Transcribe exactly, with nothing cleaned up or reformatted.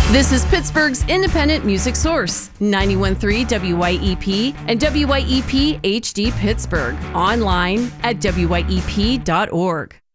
This is Pittsburgh's independent music source, ninety-one point three W Y E P and W Y E P H D Pittsburgh. Online at W Y E P dot org.